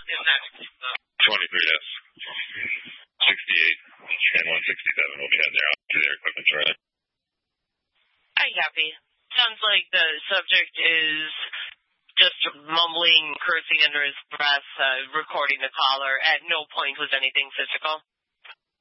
23, yes. 68 and 167 will be heading there to their equipment shortly. Hi, copy. Sounds like the subject is just mumbling, cursing under his breath, recording the caller. At no point was anything physical.